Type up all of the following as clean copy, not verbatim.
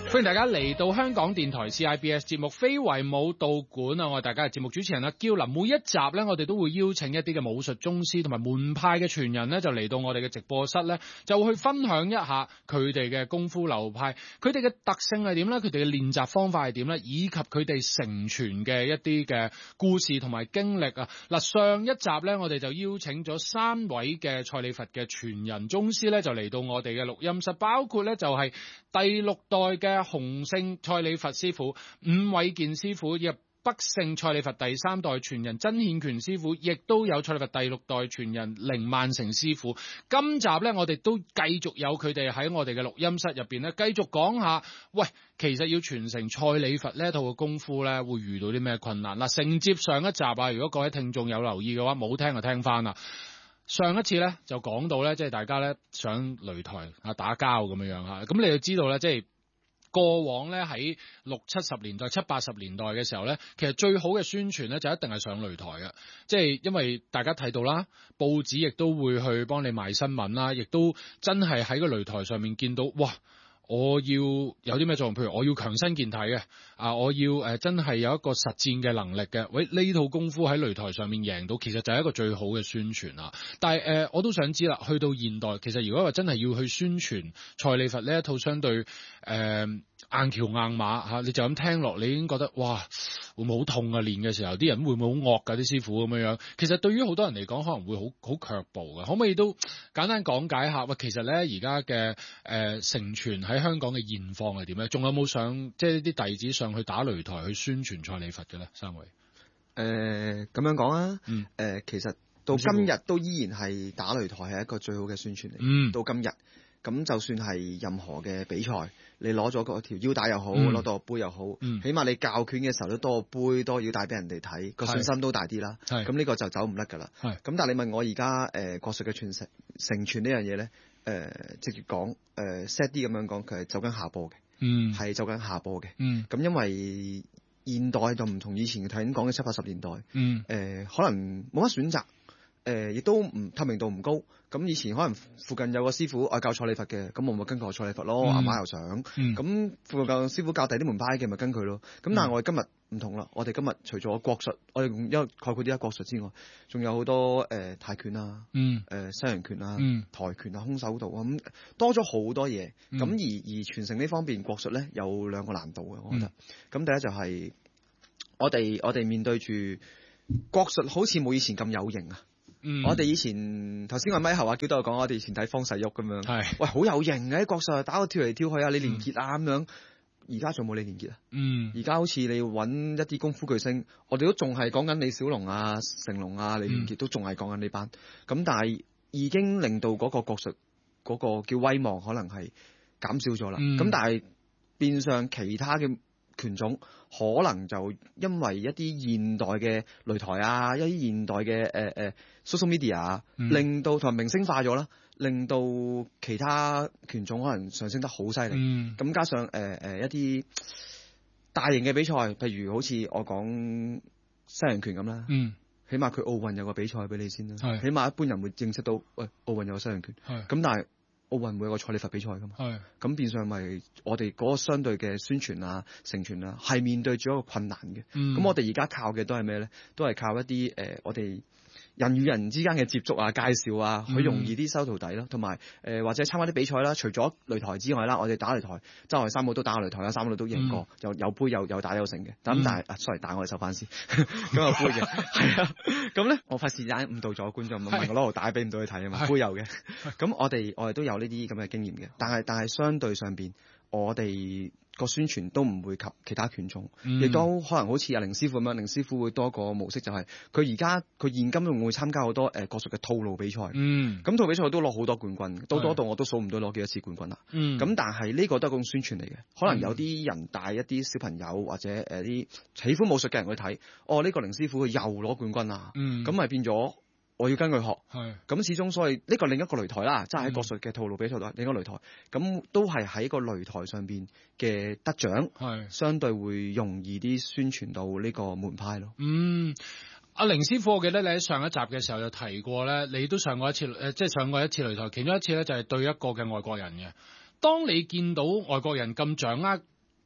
歡迎大家嚟到香港電台 CIBS 節目非遺舞蹈館啊！我係大家嘅節目主持人阿嬌。每一集呢，我哋都會邀請一啲嘅武術宗師同埋門派嘅傳人呢，就嚟到我哋嘅直播室呢，就會去分享一下佢哋嘅功夫流派，佢哋嘅特性係點呢？佢哋嘅練習方法係點呢？以及佢哋承傳嘅一啲嘅故事同埋經歷啊！嗱，上一集呢，我哋就邀請咗3位嘅蔡李佛嘅傳人宗師呢，就嚟到我哋嘅錄音室，包括呢就係第6代嘅洪聖蔡李佛師傅、伍偉健師傅，以及北聖蔡李佛第3代傳人曾憲權師傅，亦都有蔡李佛第6代傳人凌萬成師傅。今集呢，我哋都繼續有佢哋喺我哋嘅錄音室入邊呢，繼續講下，喂，其實要傳承蔡李佛呢一套嘅功夫呢，會遇到啲咩困難？嗱，承接上一集啊，如果各位聽眾有留意嘅話，冇聽就聽翻啦。上一次咧就講到咧，即係大家咧上擂台啊打交咁樣嚇，咁你就知道咧，即係過往咧喺60、70年代、70、80年代嘅時候咧，其實最好嘅宣傳咧就一定係上擂台嘅，即係因為大家睇到啦，報紙亦都會去幫你賣新聞啦，亦都真係喺個擂台上面見到，哇！我要有啲咩作用？譬如我要強身健體嘅，我要真係有一個實戰嘅能力嘅。喂，呢套功夫喺擂台上面贏到，其實就係一個最好嘅宣傳啊！但係我都想知啦，去到現代，其實如果話真係要去宣傳蔡李佛呢一套相對硬橋硬馬嚇，你就咁聽落，你已經覺得哇，會唔會好痛啊？練嘅時候，啲人會唔會好惡㗎？啲師傅咁樣，其實對於好多人嚟講，可能會好卻步嘅。可唔可以都簡單講解下？喂，其實咧而家嘅承傳喺香港嘅現況係點咧？仲有冇上即係啲弟子上去打擂台去宣傳蔡李佛嘅咧？3位咁樣講啊，其實到今日都依然係打擂台係一個最好嘅宣傳嚟。到今日咁就算係任何嘅比賽，你攞咗嗰條腰帶又好，攞到個杯又好，起碼你教拳嘅時候都多個杯多腰帶俾人哋睇，個信心都大啲啦。咁呢個就走唔甩㗎啦。咁但係你問我而家國術嘅承傳呢樣嘢咧，直接講，set 啲咁樣講，佢係走緊下坡嘅，係走緊下坡嘅。咁因為現代就唔同以前睇講嘅70、80年代，可能冇乜選擇。亦都唔透明度唔高，咁以前可能附近有個師傅教蔡李佛嘅，咁我咪跟個蔡李佛咯，阿媽又想，咁附近個師傅教第啲門派嘅咪跟佢咯，咁但係我哋今日唔同啦，我哋今日除咗國術，我哋因為概括啲國術之外，仲有好多泰拳啊，西洋拳啊，跆拳啊，空手道啊，咁多咗好多嘢，咁而傳承呢方面國術咧有2個難度嘅，我覺得，咁第一就係我哋面對住國術好似冇以前咁有型啊。我哋以前頭先我咪後叫都有講，我哋以前睇方世玉咁樣，喂好有型嘅國術，打個跳嚟跳去啊，李連杰啊咁樣。而家仲冇李連杰啊？而家好似你揾一啲功夫巨星，我哋都仲係講緊李小龍啊、成龍啊、李連杰都仲係講緊呢班。咁但係已經令到嗰個國術嗰個叫威望可能係減少咗啦。咁但係變相其他嘅拳種可能就因為一啲現代嘅擂台啊，一啲現代嘅social media 啊，令到同埋明星化咗啦，令到其他拳種可能上升得好犀利。咁加上一啲大型嘅比賽，譬如好似我講西洋拳咁啦，起碼佢奧運有個比賽俾你先啦，起碼一般人會認識到，喂，奧運有個西洋拳，咁但係奧運會有個蔡李佛比賽噶嘛，咁變相咪我哋嗰個相對嘅宣傳啊、承傳啊，係面對住一個困難嘅。咁我哋而家靠嘅都係咩咧？都係靠一啲我哋人與人之間嘅接觸啊、介紹啊，佢容易啲收徒弟咯，同埋或者參加啲比賽啦。除咗擂台之外啦，我哋打擂台，周圍三個都打擂台啦，三個都贏過，有杯有打有成嘅。咁但係sorry，打我哋收翻先，咁有杯嘅，係啊。咁咧，我費事誤導咗觀眾，唔係我攞度打俾唔到佢睇啊嘛，杯有嘅。咁我哋都有呢啲咁嘅經驗嘅，但係相對上邊，我哋個宣傳都唔會及其他拳種，亦都可能好似阿凌師傅咁樣，凌師傅會多個模式，就係佢現今仲會參加好多國術嘅套路比賽，咁套路比賽都攞好多冠軍，到多到我都數唔到攞幾多次冠軍啦。咁但係呢個都係一種宣傳嚟嘅，可能有啲人帶一啲小朋友或者啲喜歡武術嘅人去睇，呢個凌師傅佢又攞冠軍啊，咁咪變咗。我要跟佢學，咁始終所以呢個另一個擂台啦，即係喺國術嘅套路比賽度另一個擂台，咁都係喺個擂台上邊嘅得獎，相對會容易啲宣傳到呢個門派咯。 阿凌師傅，我記得你喺上一集嘅時候有提過咧，你都上過一次即係上過一次擂台，其中一次咧就係對一個嘅外國人嘅。當你見到外國人咁掌握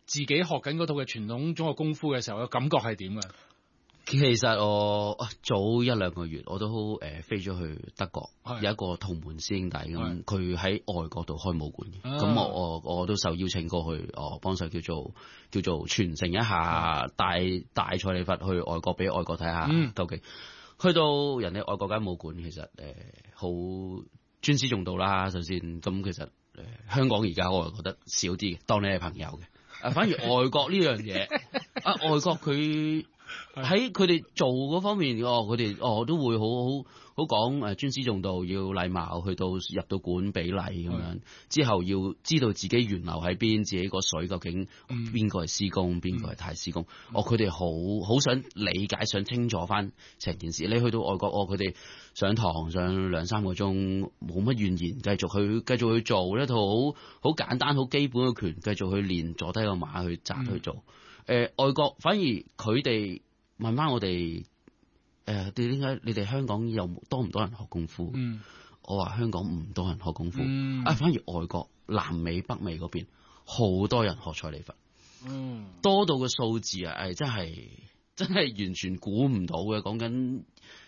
自己學緊嗰套嘅傳統中國功夫嘅時候，個感覺係點啊？ 其實我早1-2個月我都飛咗去德國，有一個同門師兄弟咁，佢喺外國度開武館嘅，咁我都受邀請過去，幫手叫做傳承一下，帶蔡李佛去外國俾外國睇下究竟。去到人哋外國間武館，其實好尊師重道啦。首先咁，其實香港而家我係覺得少啲嘅，當你係朋友嘅。反而外國呢樣嘢，外國佢喺佢哋做嗰方面，佢哋都會好講尊師重道，要禮貌，去到入到館俾禮咁樣。之後要知道自己源流喺邊，自己個水究竟邊個係師公，邊個係太師公。佢哋好想理解，想清楚翻成件事。你去到外國，佢哋上堂上2-3個鐘，冇乜怨言，繼續去做一套好簡單、好基本嘅拳，繼續去練，坐低個馬去扎去做。外國反而佢哋問翻我哋，點解你哋香港又多唔多人學功夫？我話香港唔多人學功夫，反而外國南美、北美嗰邊好多人學蔡李佛，多到個數字啊，真係完全估唔到嘅。講緊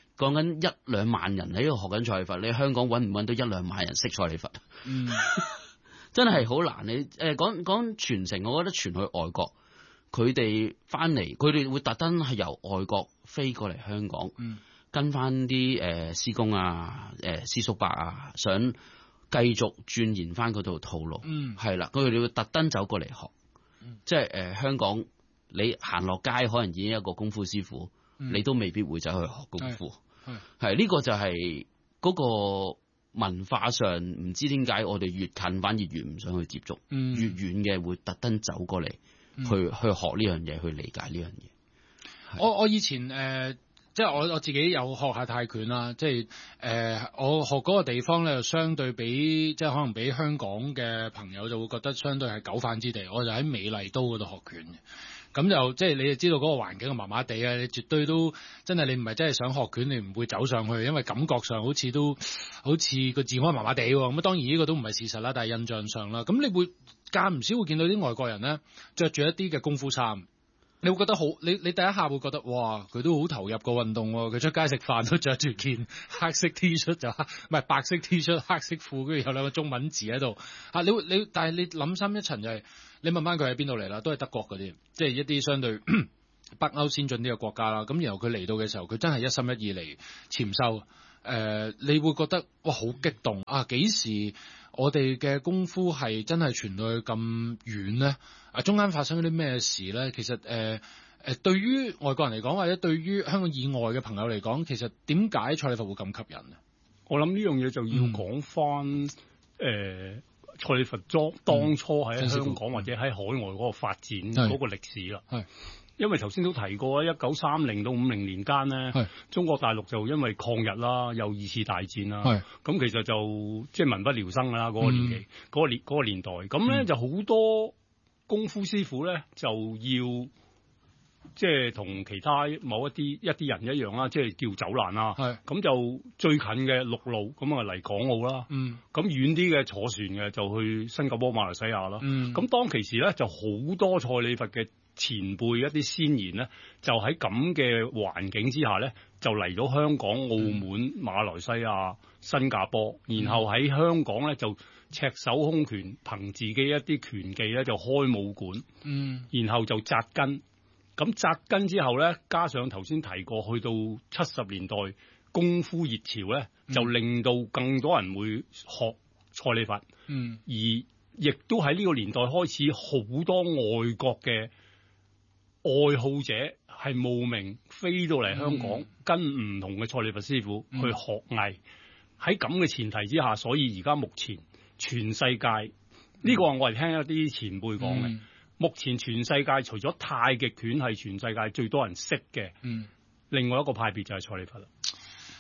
1-2萬人喺度學緊蔡李佛，你香港揾唔揾到1-2萬人識蔡李佛？真係好難。你講傳承，我覺得傳去外國。佢哋翻嚟，佢哋會特登係由外國飛過嚟香港，跟翻啲師公啊、師叔伯啊，想繼續鑽研翻嗰套套路，係啦，佢哋會特登走過嚟學，即係香港你行落街可能已經有一個功夫師傅，你都未必會走去學功夫，係呢個就係嗰個文化上唔知點解我哋越近反而越唔想去接觸，越遠嘅會特登走過嚟。去學呢樣嘢，去理解呢樣嘢。 我以前即係我自己有學下泰拳啦，即係我學嗰個地方咧，就相對比即係可能比香港嘅朋友就會覺得相對係久犯之地。我就喺美麗都嗰度學拳嘅，咁就即係你就知道嗰個環境麻麻地啊，你絕對都真係你唔係真係想學拳，你唔會走上去，因為感覺上好似個治安麻麻地喎。咁當然呢個都唔係事實啦，但係印象上啦，咁你會間唔少會見到啲外國人咧着住一啲嘅功夫衫，你會覺得好，你第一下會覺得哇，佢都好投入個運動喎，佢出街食飯都着住件黑色 T 恤就唔係白色 T 恤黑色褲，跟住有2個中文字喺度啊！你但係你諗深一層就係你問翻佢喺邊度嚟啦，都係德國嗰啲，即係一啲相對北歐先進啲嘅國家啦。咁然後佢嚟到嘅時候，佢真係一心一意嚟潛修。你會覺得哇好激動啊！幾時我哋嘅功夫係真係傳到去咁遠咧？中間發生咗啲咩事咧？其實對於外國人嚟講，或者對於香港以外嘅朋友嚟講，其實點解蔡李佛會咁吸引咧？ 我諗呢樣嘢就要講翻蔡李佛當初喺香港或者喺海外嗰個發展嗰個歷史啦。因為頭先都提過1930到50年間咧，中國大陸就因為抗日啦，有2次大戰啦，咁其實就即係民不聊生啦嗰個年期，嗰個年代，咁咧就好多功夫師傅咧就要即係同其他某一啲人一樣啦，即係叫走難啦，咁就最近嘅陸路咁啊嚟港澳啦，咁遠啲嘅坐船嘅就去新加坡、馬來西亞啦，咁當其時咧就好多蔡李佛嘅前輩一啲先賢咧，就喺咁嘅環境之下咧，就嚟到香港、澳門、馬來西亞、新加坡，然後喺香港咧就赤手空拳，憑自己一啲拳技咧就開武館，然後就紮根。咁紮根之後咧，加上頭先提過，去到70年代功夫熱潮咧，就令到更多人會學蔡李佛，而亦都喺呢個年代開始好多外國嘅愛好者係慕名飛到嚟香港，跟唔同嘅蔡李佛師傅去學藝。喺咁嘅前提之下，所以而家目前全世界呢個我係聽一啲前輩講嘅。目前全世界除咗太極拳係全世界最多人識嘅，另外一個派別就係蔡李佛啦。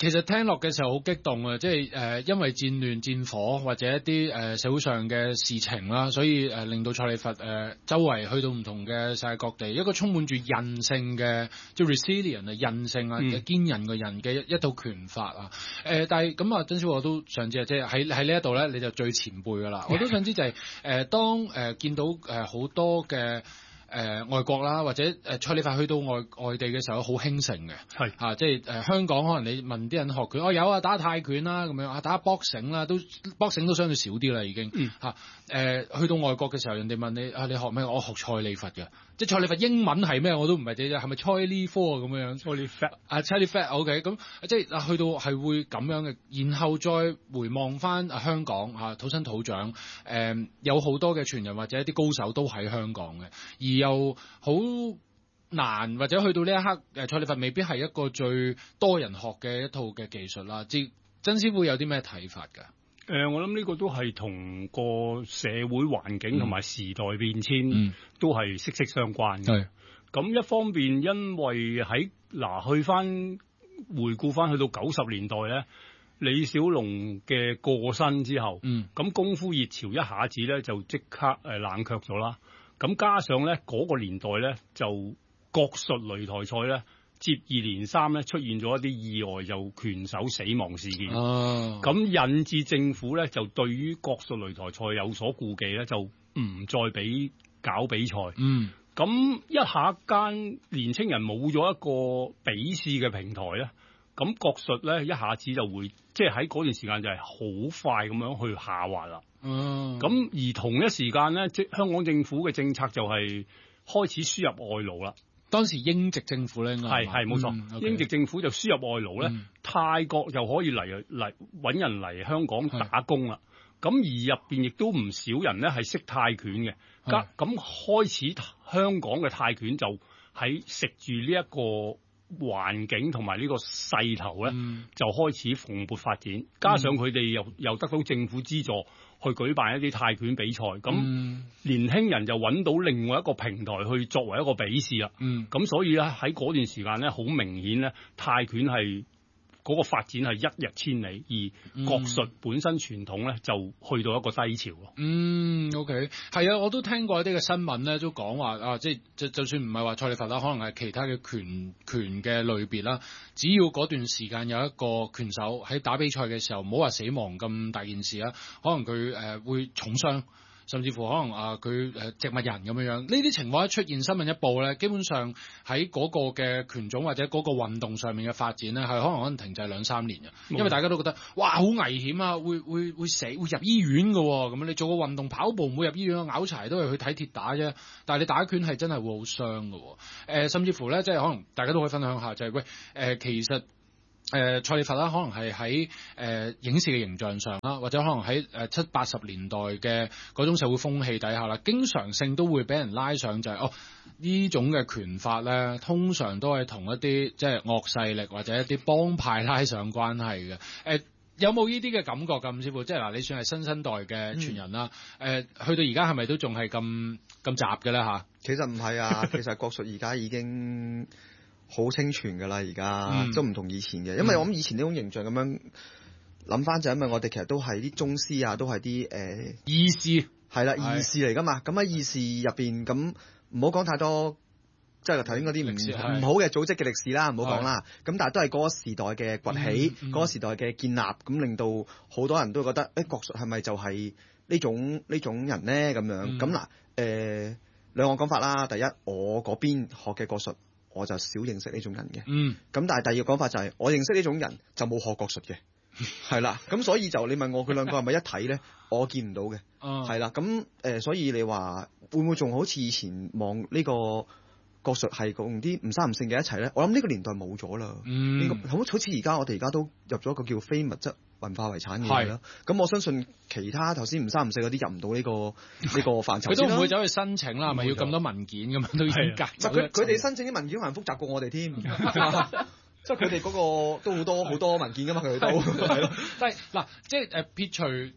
其實聽落嘅時候好激動啊！即係因為戰亂戰火或者一啲社會上嘅事情啦，所以令到蔡理佛周圍去到唔同嘅世界各地，一個充滿住韌性嘅即係 resilient 啊韌性啊堅韌嘅人嘅一套拳法啊！但係咁啊，曾師傅我都想知啊，即係喺呢一度咧，你就最前輩噶啦，我都想知就係當見到好多嘅。外國啦，或者蔡理佛去到外地嘅時候好興盛嘅，係嚇，即係香港可能你問啲人學拳，有啊打泰拳啦咁樣啊，打 boxing 啦，都 boxing 都相對少啲啦已經嚇。去到外國嘅時候，人哋問你你學咩？我學蔡理佛嘅，即係蔡理佛英文係咩？我都唔係係咪蔡理科咁樣？蔡理佛蔡理佛 OK 咁，即係去到係會咁樣嘅，然後再回望翻香港嚇土生土長，有好多嘅傳人或者一啲高手都喺香港嘅，而又好難，或者去到呢一刻，蔡理佛未必係一個最多人學嘅一套嘅技術啦。曾師傅有啲咩睇法㗎？ 我諗呢個都係同個社會環境同埋時代變遷都係息息相關嘅。咁一方面，因為去翻回顧翻去到90年代咧，李小龍嘅過身之後，咁功夫熱潮一下子咧就即刻冷卻咗啦。咁加上咧嗰個年代咧就國術擂台賽咧接二連三咧出現咗一啲意外，就拳手死亡事件。咁引致政府咧就對於國術擂台賽有所顧忌咧，就唔再搞比賽。咁一下間年青人冇咗一個比試嘅平台咧，咁國術咧一下子就會即係喺嗰段時間就係好快咁樣去下滑啦。咁而同一時間咧，香港政府嘅政策就係開始輸入外勞啦。 當時英殖政府咧， 係冇錯，英殖政府就輸入外勞咧，泰國就可以嚟揾人嚟香港打工啦。咁而入邊亦都唔少人咧係識泰拳嘅，咁開始香港嘅泰拳就喺食住呢一個環境同埋呢個勢頭咧，就開始蓬勃發展。加上佢哋又得到政府資助去舉辦一啲泰拳比賽，咁年輕人就揾到另外一個平台去作為一個比試啦。咁所以咧喺嗰段時間咧，好明顯咧泰拳係嗰個發展係一日千里，而國術本身傳統咧就去到一個低潮咯。 OK， 係啊，我都聽過一啲嘅新聞咧，都講話即係就算唔係話蔡理佛啦，可能係其他嘅拳嘅類別啦，只要嗰段時間有一個拳手喺打比賽嘅時候，唔好話死亡咁大件事啦，可能佢會重傷。甚至乎可能佢植物人咁樣樣，呢啲情況一出現，新聞一報咧，基本上喺嗰個嘅拳種或者嗰個運動上面嘅發展咧，係可能停滯2-3年嘅，因為大家都覺得哇好危險啊，會死，會入醫院㗎喎。咁你做個運動跑步唔會入醫院，拗柴都係去睇鐵打啫。但係你打拳係真係會好傷㗎喎。甚至乎咧，即係可能大家都可以分享下，就係其實。蔡理佛啦，可能係喺影視嘅形象上啦，或者可能喺70-80年代嘅嗰種社會風氣底下啦，經常性都會俾人拉上就係呢種嘅拳法咧，通常都係同一啲即係惡勢力或者一啲幫派拉上關係嘅。有冇呢啲嘅感覺咁，師傅？即係嗱，你算係新生代嘅傳人啦。去到而家係咪都仲係咁雜嘅咧嚇？ 其實唔係啊，其實國術而家已經好清泉㗎啦，而家都唔同以前嘅，因為我諗以前呢種形象咁樣諗翻就係因為我哋其實都係啲宗師啊，都係啲義士， 係啦，義士嚟㗎嘛。咁喺義士入邊，咁唔好講太多，即係頭先嗰啲唔好嘅組織嘅歷史啦，唔好講啦。咁但係都係嗰個時代嘅崛起，嗰個時代嘅建立，咁令到好多人都覺得國術係咪就係呢種人咧？咁樣咁嗱，兩個講法啦。第一，我嗰邊學嘅國術，我就少認識呢種人嘅，咁但係第二個講法就係我認識呢種人就冇學國術嘅，係啦，咁所以就你問我佢兩個係咪一體咧？我見唔到嘅，係啦，咁所以你話會唔會仲好似以前望呢個國術係用啲唔生唔性嘅一齊咧？我諗呢個年代冇咗啦，好似而家我哋而家都入咗一個叫非物質文化遺產嘅嘢啦，咁我相信其他頭先唔三唔四嗰啲入唔到呢個範疇。 佢都唔會走去申請啦，係咪要咁多文件咁樣都要隔？ 佢哋申請啲文件還複雜過我哋添，即係佢哋嗰個都好多文件噶嘛，佢哋都係咯。 但係嗱，即係撇除即係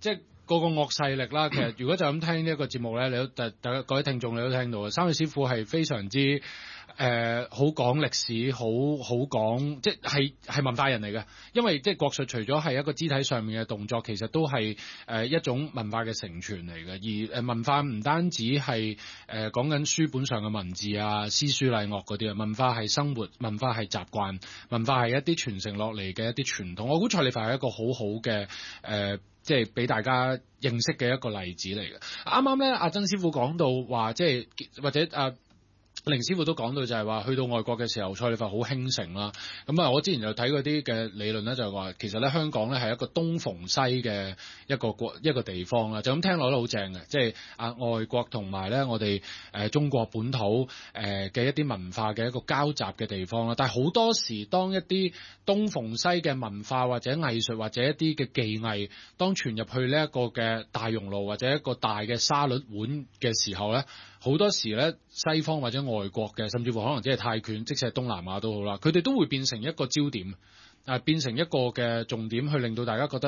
個惡勢力啦。其實如果就咁聽呢一個節目咧，你都大家各位聽眾你都聽到嘅，三位師傅係非常之好講歷史，好講即係文化人嚟嘅。因為即係國術除咗係一個肢體上面嘅動作，其實都係一種文化嘅承傳嚟嘅。而文化唔單止係講緊書本上嘅文字啊、詩書禮樂嗰啲啊，文化係生活，文化係習慣，文化係一啲傳承落嚟嘅一啲傳統。我估蔡李佛係一個好好嘅即係俾大家認識嘅一個例子嚟嘅。啱啱咧，阿曾師傅講到話，即係或者凌師傅都講到就係話，去到外國嘅時候，蔡李佛好興盛啦。咁啊，我之前就睇嗰啲嘅理論咧，就係話其實咧香港咧係一個東逢西嘅一個地方啦。就咁聽落都好正嘅，即係外國同埋咧我哋中國本土嘅一啲文化嘅一個交集嘅地方啦。但係好多時當一啲東逢西嘅文化或者藝術或者一啲嘅技藝，當傳入去呢一個嘅大熔爐或者一個大嘅沙律碗嘅時候咧，好多時咧西方或者外國嘅，甚至乎可能即係泰拳，即使係東南亞都好啦，佢哋都會變成一個焦點，變成一個嘅重點，去令到大家覺得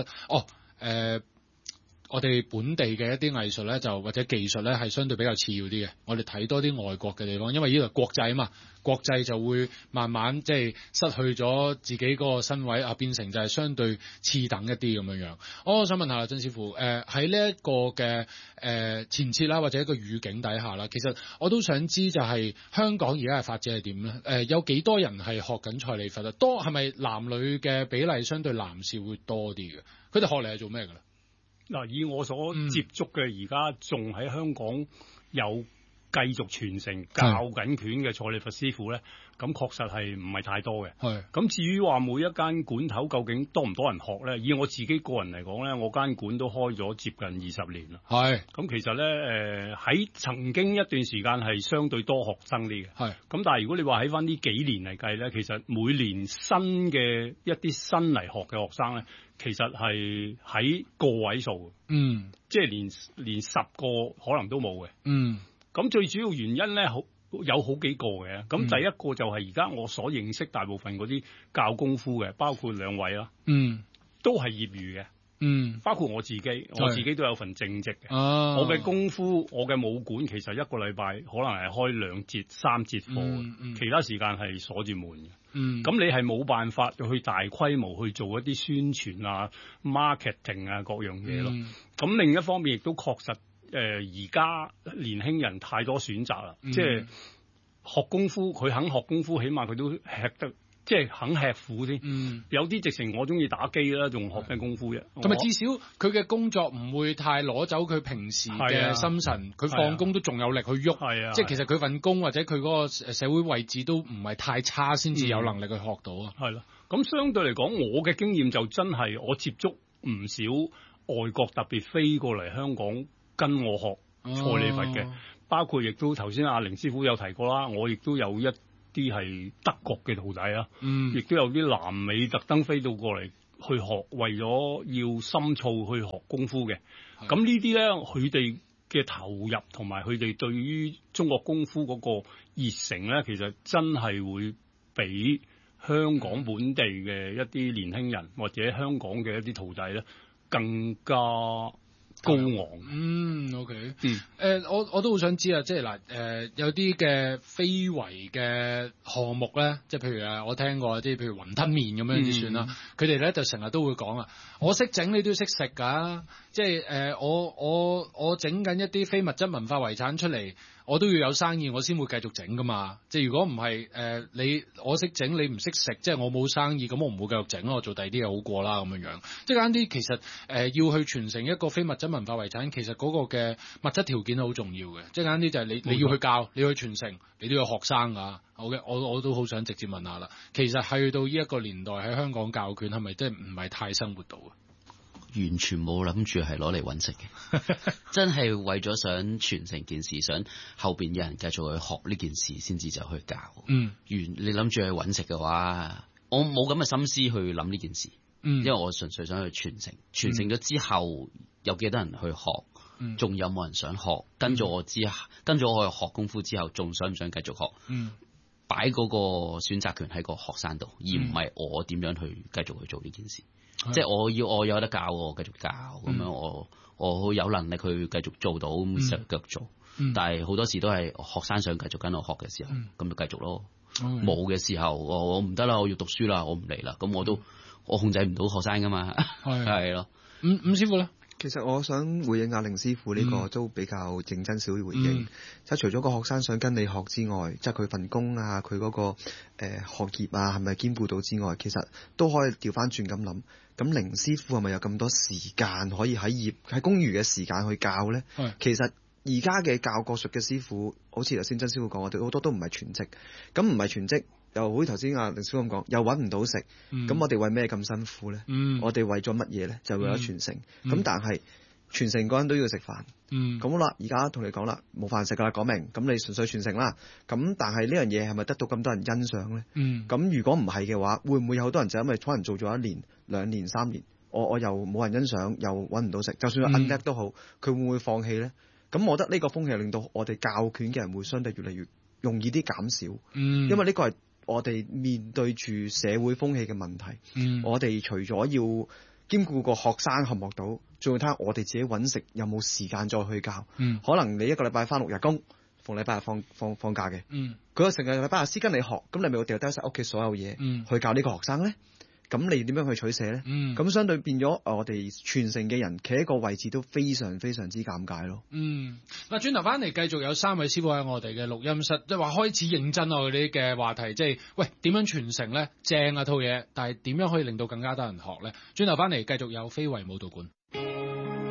我哋本地嘅一啲藝術咧，就或者技術咧係相對比較次要啲嘅。我哋睇多啲外國嘅地方，因為呢個國際啊嘛，國際就會慢慢即係失去咗自己嗰個身位變成就係相對次等一啲咁樣樣。我想問下曾師傅，喺呢一個嘅前設啦，或者一個語境底下啦，其實我都想知就係香港而家嘅發展係點咧？有幾多人係學緊蔡李佛啊？多係咪男女嘅比例相對男士會多啲嘅？佢哋學嚟係做咩㗎咧？ 嗱，以我所接觸嘅，而家仲喺香港有繼續傳承教緊拳嘅蔡李佛師傅咧，咁確實係唔係太多嘅。係。咁至於話每一間館頭究竟多唔多人學咧？以我自己個人嚟講咧，我間館都開咗接近20年啦。係。咁其實咧，喺曾經一段時間係相對多學生啲嘅。係。咁但係如果你話喺翻呢幾年嚟計咧，其實每年新嘅一啲新嚟學嘅學生咧，其實係喺個位數，即係連10個可能都冇嘅。咁最主要原因咧，有好幾個嘅。咁第一個就係而家我所認識大部分嗰啲教功夫嘅，包括兩位啦，都係業餘嘅。包括我自己都有份正職嘅。我嘅功夫，我嘅武館其實一個禮拜可能係開2節、3節課，其他時間係鎖住門嘅。咁你係冇辦法去大規模去做一啲宣傳啊、marketing 啊各樣嘢咯。咁另一方面亦都確實，而家年輕人太多選擇啦，即係學功夫，佢肯學功夫，起碼佢都吃得。即係肯吃苦先，有啲直情我中意打機啦，仲學緊功夫啫。 同埋至少佢嘅工作唔會太攞走佢平時嘅心神，佢放工都仲有力去喐。即係其實佢份工或者佢嗰個社會位置都唔係太差，先至有能力去學到啊。 係咯，咁相對嚟講，我嘅經驗就真係我接觸唔少外國特別飛過嚟香港跟我學蔡李佛嘅，包括亦都頭先阿凌師傅有提過啦，我亦都有一啲係德國嘅徒弟啊，亦都有啲南美特登飛到過嚟去學，為咗要深造去學功夫嘅。咁呢啲咧，佢哋嘅投入同埋佢哋對於中國功夫嗰個熱誠咧，其實真係會比香港本地嘅一啲年輕人或者香港嘅一啲徒弟咧更加高昂。 OK。我都好想知啊，即係嗱，有啲嘅非遺嘅項目咧，即係譬如我聽過啲，譬如雲吞麵咁樣就算啦。佢哋咧就成日都會講啊，我識整你都要識食㗎。即係我整緊一啲非物質文化遺產出嚟，我都要有生意，我先會繼續整㗎嘛。即係如果唔係我識整你唔識食，即係我冇生意，咁我唔會繼續整，我做第二啲嘢好過啦咁樣樣。即係啱啲其實要去傳承一個非物質文化遺產，其實嗰個嘅物質條件好重要嘅。即係啱啲就係你要去教，你要去傳承，你都要學生㗎。好嘅，我都好想直接問下啦。其實去到呢一個年代喺香港教拳係咪即係唔係太生活到啊？ 完全冇諗住係攞嚟揾食嘅，真係為咗想傳承件事，想後邊有人繼續去學呢件事，先至就去教。你諗住去揾食嘅話，我冇咁嘅心思去諗呢件事。因為我純粹想去傳承，傳承咗之後有幾多人去學，仲有冇人想學？跟咗我去學功夫之後，仲想唔想繼續學？擺嗰個選擇權喺個學生度，而唔係我點樣去繼續去做呢件事。 即係我有得教我繼續教咁樣，我好有能力去繼續做到咁就繼續做。但係好多時都係學生想繼續跟我學嘅時候，咁就繼續咯。冇嘅時候，我唔得啦，我要讀書啦，我唔嚟啦。咁我控制唔到學生噶嘛，係咯。 伍師傅咧， 其實我想回應阿凌師傅呢個都比較認真少回應。即係除咗個學生想跟你學之外，即係佢份工啊，佢嗰個學業啊，係咪兼顧到之外，其實都可以調翻轉咁諗。咁凌師傅係咪有咁多時間可以喺公餘嘅時間去教咧？其實而家嘅教國術嘅師傅，好似頭先曾師傅講，我哋好多都唔係全職。咁唔係全職，又好似頭先阿凌師傅咁講，又揾唔到食。咁我哋為咩咁辛苦咧？我哋為咗乜嘢咧？就為咗傳承。咁但係傳承嗰人都要食飯。咁好啦，而家同你講啦，冇飯食噶啦，講明。咁你純粹傳承啦。咁但係呢樣嘢係咪得到咁多人欣賞咧？咁如果唔係嘅話，會唔會有好多人就因為可能做咗1年、2年、3年，我又冇人欣賞，又揾唔到食，就算佢叻都好，佢會唔會放棄咧？咁我覺得呢個風氣令到我哋教拳嘅人會相對越嚟越容易啲減少，因為呢個係我哋面對住社會風氣嘅問題。我哋除咗要兼顧個學生學唔學到，仲要睇下我哋自己揾食有冇時間再去教。可能你一個禮拜返6日工，逢禮拜日放假嘅，佢個成個禮拜日先跟你學，咁你咪會掉低晒屋企所有嘢去教呢個學生咧？咁你點樣去取捨咧？咁相對變咗我哋傳承嘅人企喺個位置都非常非常之尷尬咯。 嗱，轉頭翻嚟繼續有3位師傅喺我哋嘅錄音室，即係話開始認真我哋嘅話題，即係喂點樣傳承咧？正啊套嘢，但係點樣可以令到更加多人學咧？轉頭翻嚟繼續有非遺舞蹈館。